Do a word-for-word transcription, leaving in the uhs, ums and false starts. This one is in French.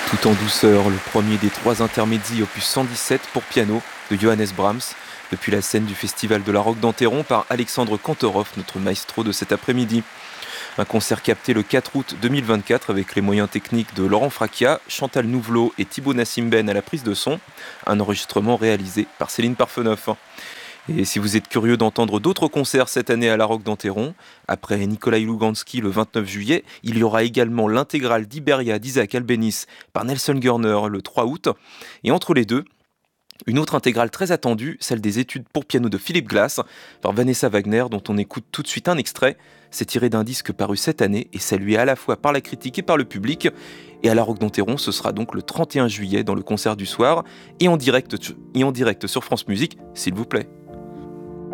Tout en douceur, le premier des trois intermédiaires opus cent dix-sept pour piano de Johannes Brahms, depuis la scène du Festival de la Roque d'Enterron par Alexandre Kantorov, notre maestro de cet après-midi. Un concert capté le quatre août deux mille vingt-quatre avec les moyens techniques de Laurent Fracchia, Chantal Nouvelot et Thibaut Nassimben à la prise de son, un enregistrement réalisé par Céline Parfenoff. Et si vous êtes curieux d'entendre d'autres concerts cette année à la Roque d'Enterron, après Nikolai Lugansky le vingt-neuf juillet, il y aura également l'intégrale d'Iberia d'Isaac Albéniz par Nelson Gurner le trois août. Et entre les deux, une autre intégrale très attendue, celle des études pour piano de Philippe Glass par Vanessa Wagner, dont on écoute tout de suite un extrait. C'est tiré d'un disque paru cette année et salué à la fois par la critique et par le public. Et à la Roque d'Enterron, ce sera donc le trente et un juillet dans le concert du soir et en direct, et en direct sur France Musique, s'il vous plaît.